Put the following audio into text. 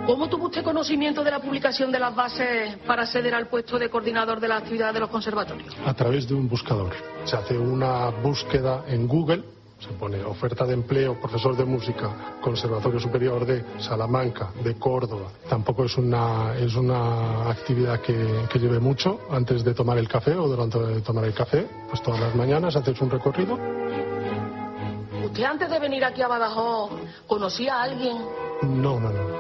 ¿Cómo tuvo usted conocimiento de la publicación de las bases para acceder al puesto de coordinador de la actividad de los conservatorios? A través de un buscador. Se hace una búsqueda en Google, se pone oferta de empleo, profesor de música, Conservatorio Superior de Salamanca, de Córdoba. Tampoco es una actividad que lleve mucho antes de tomar el café o durante de tomar el café. Pues todas las mañanas haces un recorrido. ¿Usted antes de venir aquí a Badajoz conocía a alguien? No.